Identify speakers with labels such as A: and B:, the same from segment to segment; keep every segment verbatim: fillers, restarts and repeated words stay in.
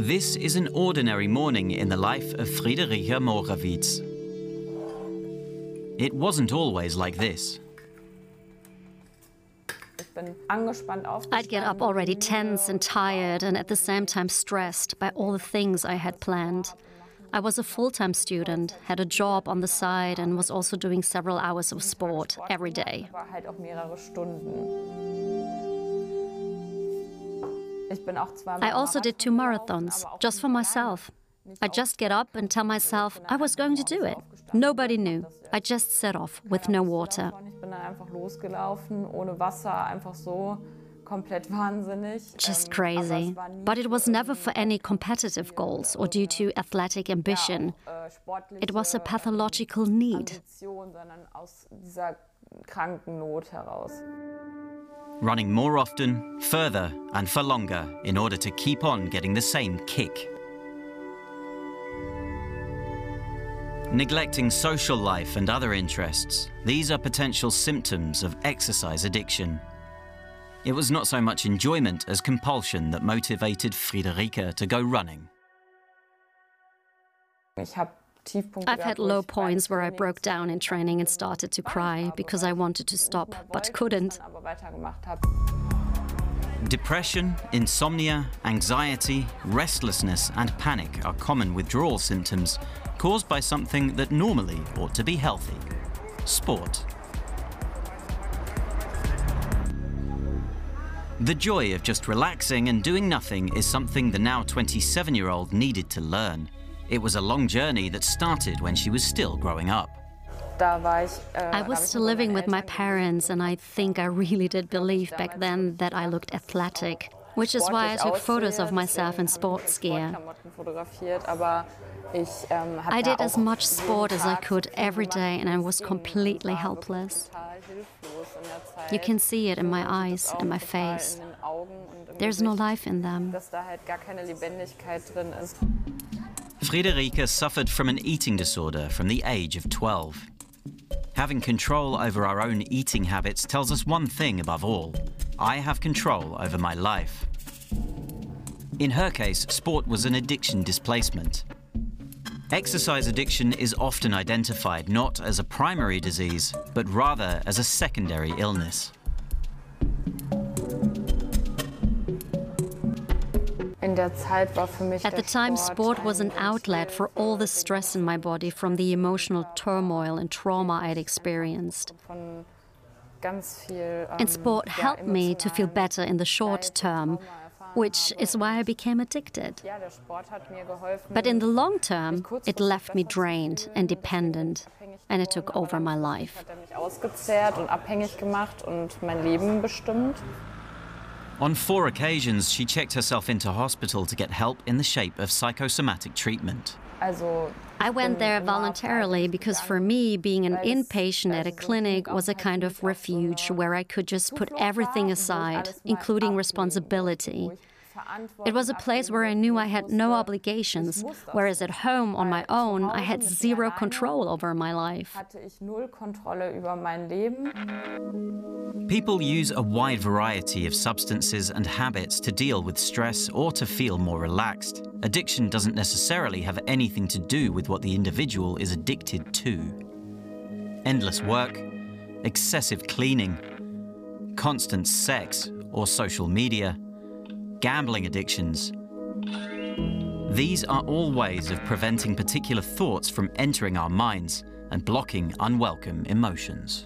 A: This is an ordinary morning in the life of Friederike Morawitz. It wasn't always like this.
B: I'd get up already tense and tired and at the same time stressed by all the things I had planned. I was a full-time student, had a job on the side and was also doing several hours of sport every day. I also did two marathons, just for myself. I just get up and tell myself I was going to do it. Nobody knew. I just set off with no water. Just crazy. But it was never for any competitive goals or due to athletic ambition. It was a pathological need.
A: Running more often, further, and for longer in order to keep on getting the same kick. Neglecting social life and other interests, these are potential symptoms of exercise addiction. It was not so much enjoyment as compulsion that motivated Friederike to go running.
B: I've had low points where I broke down in training and started to cry because I wanted to stop, but couldn't.
A: Depression, insomnia, anxiety, restlessness, and panic are common withdrawal symptoms caused by something that normally ought to be healthy: sport. The joy of just relaxing and doing nothing is something the now twenty-seven-year-old needed to learn. It was a long journey that started when she was still growing up.
B: I was still living with my parents, and I think I really did believe back then that I looked athletic, which is why I took photos of myself in sports gear. I did as much sport as I could every day, and I was completely helpless. You can see it in my eyes and my face. There's no life in them.
A: Friederike suffered from an eating disorder from the age of twelve. Having control over our own eating habits tells us one thing above all: I have control over my life. In her case, sport was an addiction displacement. Exercise addiction is often identified not as a primary disease, but rather as a secondary illness.
B: At the time, sport was an outlet for all the stress in my body from the emotional turmoil and trauma I'd experienced. And sport helped me to feel better in the short term, which is why I became addicted. But in the long term, it left me drained and dependent, and it took over my life.
A: On four occasions, she checked herself into hospital to get help in the shape of psychosomatic treatment.
B: I went there voluntarily because for me, being an inpatient at a clinic was a kind of refuge where I could just put everything aside, including responsibility. It was a place where I knew I had no obligations, whereas at home on my own, I had zero control over my life.
A: People use a wide variety of substances and habits to deal with stress or to feel more relaxed. Addiction doesn't necessarily have anything to do with what the individual is addicted to. Endless work, excessive cleaning, constant sex or social media, gambling addictions. These are all ways of preventing particular thoughts from entering our minds and blocking unwelcome emotions.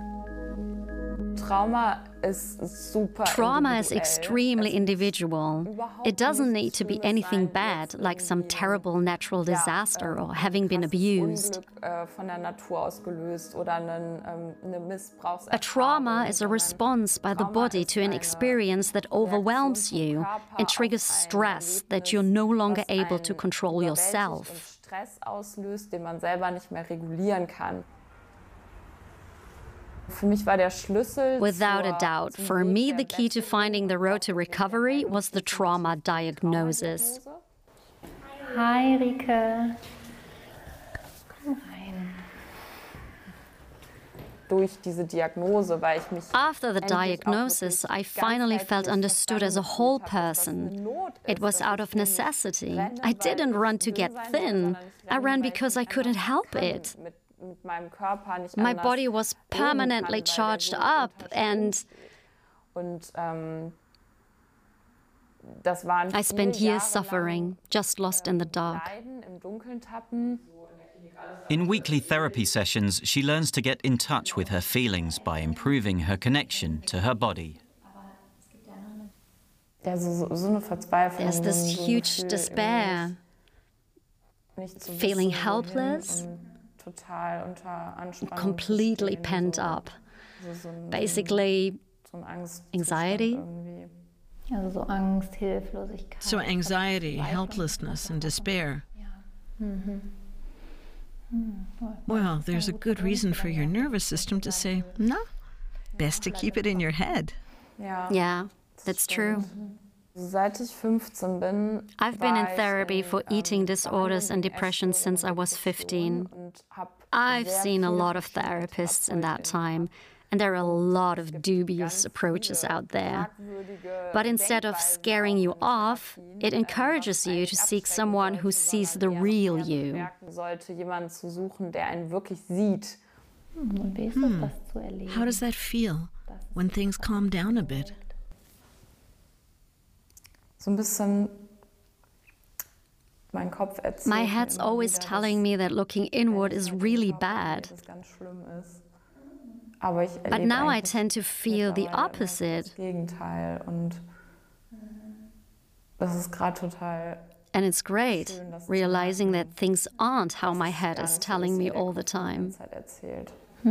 B: Trauma is extremely individual. It doesn't need to be anything bad, like some terrible natural disaster or having been abused. A trauma is a response by the body to an experience that overwhelms you and triggers stress that you're no longer able to control yourself. Without a doubt, for me, the key to finding the road to recovery was the trauma diagnosis.
C: Hi, Rike. Komm rein.
D: durch diese Diagnose, weil ich mich
B: After the
D: endlich auch
B: diagnosis,
D: wirklich
B: I finally felt
D: ganzheitlich
B: understood as a
D: verstanden
B: whole
D: habe, dass das
B: person.
D: eine Not
B: It
D: ist,
B: was
D: dass
B: out
D: ich
B: of
D: nicht
B: necessity.
D: renne,
B: I
D: weil
B: didn't
D: ich
B: run to
D: dünn
B: get
D: sein will,
B: thin.
D: sondern ich
B: I
D: renne,
B: ran
D: weil
B: because
D: ich
B: I couldn't
D: einfach
B: help
D: kann,
B: it.
D: Mit, mit meinem Körper nicht
B: My
D: anders
B: body was
D: leben
B: permanently
D: kann, weil der
B: charged
D: so
B: up,
D: unter
B: and
D: Strom steht. Und ähm, das waren
B: I spent
D: viele
B: years
D: Jahre
B: suffering,
D: lang,
B: just lost in the dark.
D: Leiden, im Dunkeln tappen.
A: In weekly therapy sessions, she learns to get in touch with her feelings by improving her connection to her body.
D: Ja, so, so, so eine Verzweiflung.
B: There's this
D: so ein
B: huge
D: Gefühl,
B: despair,
D: irgendwie nicht zu
B: feeling
D: wissen, wohin
B: helpless,
D: und total unter Anspannung zu
B: completely
D: stehen,
B: pent
D: so,
B: up.
D: so, so ein,
B: Basically,
D: so ein Angstzustand
B: anxiety.
D: irgendwie.
C: Also so Angst, Hilflosigkeit.
E: So anxiety, helplessness, and despair. Well, there's a good reason for your nervous system to say, no, best to keep it in your head.
D: Ja,
B: Yeah, that's true.
D: seit ich fünfzehn bin,
B: I've been in
D: war ich
B: therapy
D: in,
B: for
D: ähm,
B: eating disorders and
D: Behandlung gegen
B: depression since I was
D: Essstörungen,
B: fifteen.
D: Depressionen und hab
B: I've
D: sehr
B: seen a
D: viele
B: lot of
D: verschiedene
B: therapists in that
D: TherapeutInnen.
B: time, and there are a lot of
D: Es gibt
B: dubious
D: ganz
B: approaches
D: viele
B: out there.
D: fragwürdige
B: But instead of
D: Denkweisen
B: scaring
D: auch
B: you
D: in
B: off,
D: Therapien,
B: it
D: ähm,
B: encourages
D: was
B: you
D: eigentlich
B: to seek
D: abschrecken
B: someone who
D: sollte,
B: sees the
D: sondern eher
B: real
D: noch mehr
B: you.
D: bestärken sollte, jemanden zu suchen, der einen wirklich sieht.
C: Und wie ist es, das zu erleben?
E: How does that feel when things calm down a bit?
D: So ein bisschen mein Kopf erzählt
B: My
D: mir
B: head's
D: immer
B: always
D: wieder,
B: telling me that looking inward is really bad.
D: dass es ganz schlimm ist. Aber ich
B: But
D: erlebe
B: now I
D: eigentlich
B: tend to feel the
D: mittlerweile immer
B: opposite.
D: Das Gegenteil. Und das ist gerade total
B: And it's great,
D: schön, das zu
B: realizing
D: merken,
B: that things aren't how
D: dass
B: my
D: es
B: head
D: gar
B: is
D: nicht so
B: telling
D: ist,
B: me
D: wie der
B: all the
D: Kopf die
B: time.
D: ganze Zeit erzählt.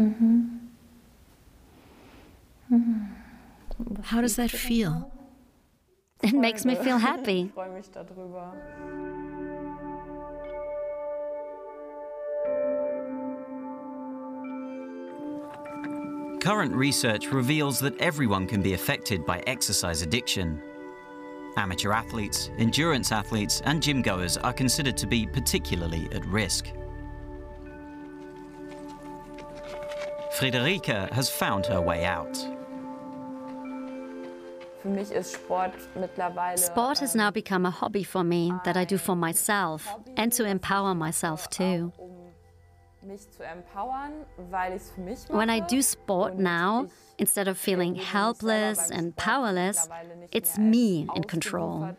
E: How does that feel?
B: It makes me feel happy.
D: Ich freue mich darüber.
A: Current research reveals that everyone can be affected by exercise addiction. Amateur athletes, endurance athletes, and gym goers are considered to be particularly at risk. Friederike has found her way out.
D: Für mich ist Sport mittlerweile
B: Sport has now become a hobby for me that I do for myself and to empower myself too.
D: um mich zu empowern, weil ich es für mich mache.
B: When I do sport
D: und
B: now,
D: ich
B: instead of feeling
D: erlebe mich
B: helpless
D: selber beim
B: and
D: Sport
B: powerless,
D: mittlerweile nicht
B: it's
D: mehr als
B: me in control.
D: ausgeliefert